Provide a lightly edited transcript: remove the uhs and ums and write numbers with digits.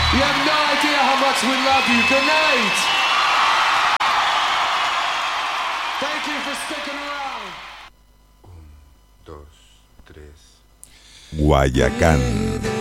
You have no idea how much we love you. Good night. Thank you for sticking around. 1, 2, 3. Guayacán.